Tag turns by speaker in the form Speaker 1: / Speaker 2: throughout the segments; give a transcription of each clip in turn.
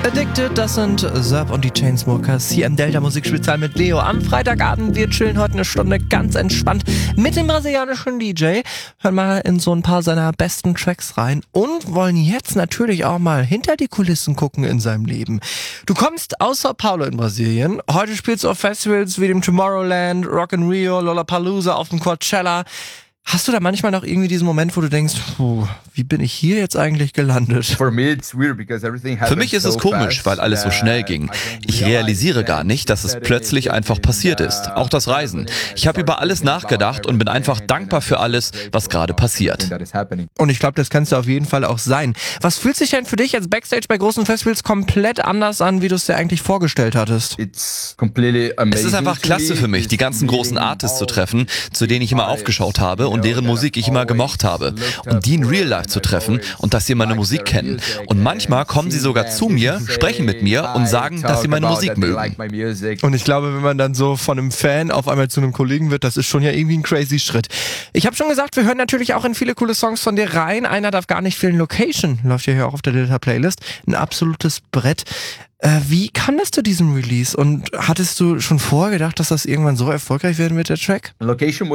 Speaker 1: Addicted, das sind Zerb und die Chainsmokers hier im Delta Musikspezial mit Leo. Am Freitagabend, wir chillen heute eine Stunde ganz entspannt mit dem brasilianischen DJ. Hören mal in so ein paar seiner besten Tracks rein und wollen jetzt natürlich auch mal hinter die Kulissen gucken in seinem Leben. Du kommst aus Sao Paulo in Brasilien. Heute spielst du auf Festivals wie dem Tomorrowland, Rock in Rio, Lollapalooza, auf dem Coachella. Hast du da manchmal noch irgendwie diesen Moment, wo du denkst, wie bin ich hier jetzt eigentlich gelandet?
Speaker 2: Für mich ist es komisch, weil alles so schnell ging. Ich realisiere gar nicht, dass es plötzlich einfach passiert ist. Auch das Reisen. Ich habe über alles nachgedacht und bin einfach dankbar für alles, was gerade passiert.
Speaker 1: Und ich glaube, das kannst du auf jeden Fall auch sein. Was fühlt sich denn für dich jetzt Backstage bei großen Festivals komplett anders an, wie du es dir eigentlich vorgestellt hattest?
Speaker 2: Es ist einfach klasse für mich, die ganzen großen Artists zu treffen, zu denen ich immer aufgeschaut habe und deren Musik ich immer gemocht habe. Und die in Real Life zu treffen und dass sie meine Musik kennen. Und manchmal kommen sie sogar zu mir, sprechen mit mir und sagen, dass sie meine Musik mögen.
Speaker 1: Und ich glaube, wenn man dann so von einem Fan auf einmal zu einem Kollegen wird, das ist schon ja irgendwie ein crazy Schritt. Ich habe schon gesagt, wir hören natürlich auch in viele coole Songs von dir rein. Einer darf gar nicht fehlen, Location. Läuft ja hier auch auf der Delta Playlist. Ein absolutes Brett. Wie kam das zu diesem Release? Und hattest du schon vorher gedacht, dass das irgendwann so erfolgreich werden wird, der Track?
Speaker 2: Location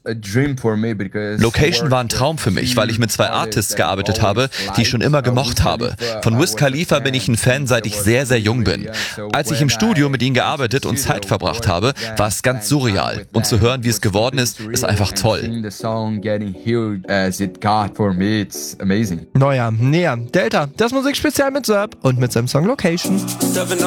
Speaker 2: war ein Traum für mich, weil ich mit 2 Artists gearbeitet habe, die ich schon immer gemocht habe. Von Wiz Khalifa bin ich ein Fan, seit ich sehr, sehr jung bin. Als ich im Studio mit ihnen gearbeitet und Zeit verbracht habe, war es ganz surreal. Und zu hören, wie es geworden ist, ist einfach toll.
Speaker 1: Neuer, näher, Delta, das Musikspezial mit Zerb und mit seinem Song Location.